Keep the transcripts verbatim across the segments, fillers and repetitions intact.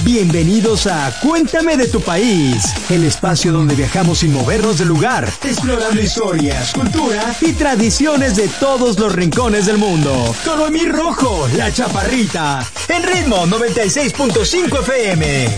Bienvenidos a Cuéntame de tu país, el espacio donde viajamos sin movernos del lugar, explorando historias, cultura y tradiciones de todos los rincones del mundo. Con Noemí Rojo, la Chaparrita, en Ritmo noventa y seis punto cinco F M.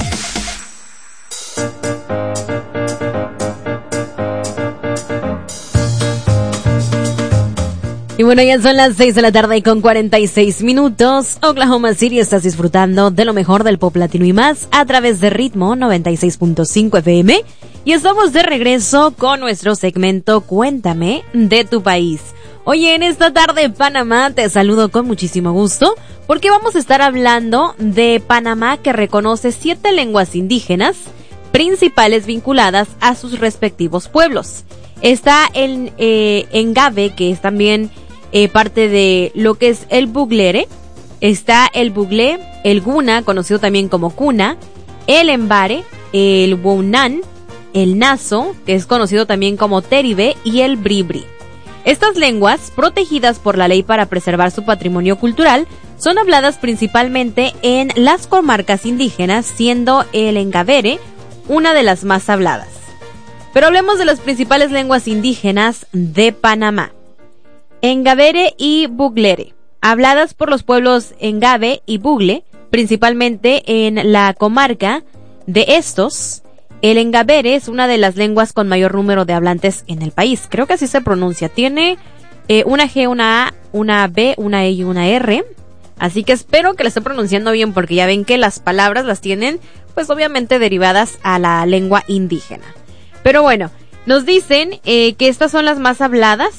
Y bueno, ya son las seis de la tarde con cuarenta y seis minutos. Oklahoma City, estás disfrutando de lo mejor del pop latino y más a través de Ritmo noventa y seis punto cinco F M. Y estamos de regreso con nuestro segmento Cuéntame de tu país. Oye, en esta tarde Panamá te saludo con muchísimo gusto porque vamos a estar hablando de Panamá, que reconoce siete lenguas indígenas principales vinculadas a sus respectivos pueblos. Está el eh, Engave, que es también Eh, parte de lo que es el buglere. Está el buglé, el guna, conocido también como cuna, el embare, el wounan, el naso, que es conocido también como teribe, y el bribri. Estas lenguas, protegidas por la ley para preservar su patrimonio cultural, son habladas principalmente en las comarcas indígenas, siendo el engavere una de las más habladas. Pero hablemos de las principales lenguas indígenas de Panamá. Engavere y buglere, habladas por los pueblos Engave y Bugle, principalmente en la comarca de estos. El Engavere es una de las lenguas con mayor número de hablantes en el país. Creo que así se pronuncia. Tiene eh, una G, una A, una B, una E y una R. Así que espero que la esté pronunciando bien, porque ya ven que las palabras las tienen, pues obviamente derivadas a la lengua indígena. Pero bueno, nos dicen eh, que estas son las más habladas,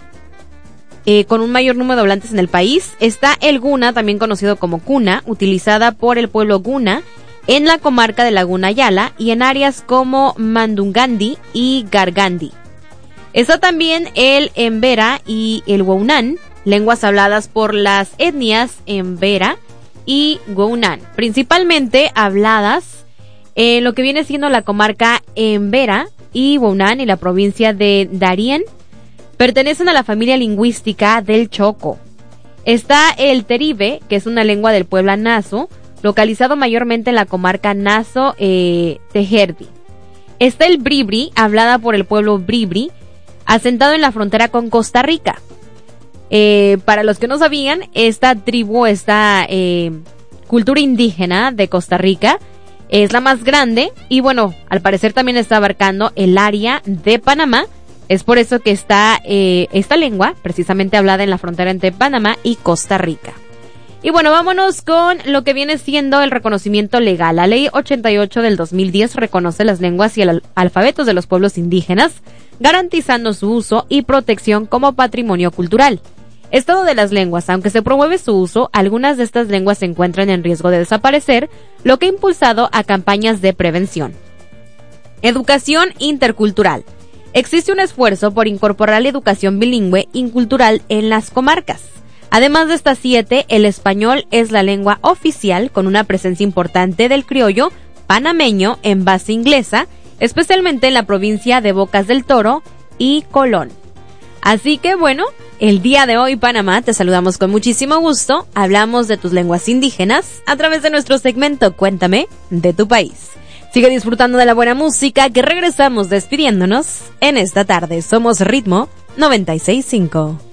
Eh, con un mayor número de hablantes en el país. Está el guna, también conocido como cuna, utilizada por el pueblo guna en la comarca de Laguna Yala y en áreas como Mandungandi y Gargandi. Está también el embera y el wounan, lenguas habladas por las etnias embera y wounan, principalmente habladas en lo que viene siendo la comarca embera y wounan y la provincia de Darién. Pertenecen a la familia lingüística del Choco. Está el teribe, que es una lengua del pueblo naso, localizado mayormente en la comarca Naso eh, Tejerdi. Está el bribri, hablada por el pueblo bribri, asentado en la frontera con Costa Rica. Eh, para los que no sabían, esta tribu, esta eh, cultura indígena de Costa Rica, es la más grande y bueno, al parecer también está abarcando el área de Panamá. Es por eso que está eh, esta lengua precisamente hablada en la frontera entre Panamá y Costa Rica. Y bueno, vámonos con lo que viene siendo el reconocimiento legal. La ley ochenta y ocho del dos mil diez reconoce las lenguas y el alfabetos de los pueblos indígenas, garantizando su uso y protección como patrimonio cultural. Estado de las lenguas. Aunque se promueve su uso, algunas de estas lenguas se encuentran en riesgo de desaparecer, lo que ha impulsado a campañas de prevención. Educación intercultural. Existe un esfuerzo por incorporar la educación bilingüe incultural en las comarcas. Además de estas siete, el español es la lengua oficial, con una presencia importante del criollo panameño en base inglesa, especialmente en la provincia de Bocas del Toro y Colón. Así que bueno, el día de hoy, Panamá, te saludamos con muchísimo gusto. Hablamos de tus lenguas indígenas a través de nuestro segmento Cuéntame de tu país. Sigue disfrutando de la buena música, que regresamos despidiéndonos en esta tarde. Somos Ritmo noventa y seis punto cinco.